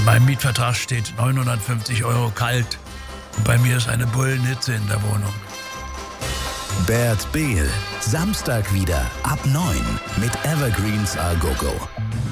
In meinem Mietvertrag steht 950 € kalt. Und bei mir ist eine Bullenhitze in der Wohnung. Bert Behl, Samstag wieder ab 9 mit Evergreens A Go Go.